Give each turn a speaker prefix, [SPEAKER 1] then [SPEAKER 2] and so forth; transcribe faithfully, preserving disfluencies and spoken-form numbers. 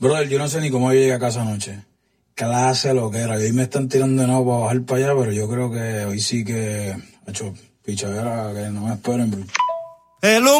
[SPEAKER 1] Brother, yo no sé ni cómo yo llegué a casa anoche. Clase lo que era. Y hoy me están tirando de nuevo para bajar para allá, pero yo creo que hoy sí que... Hecho, pichadera, que no me esperen, bro.
[SPEAKER 2] El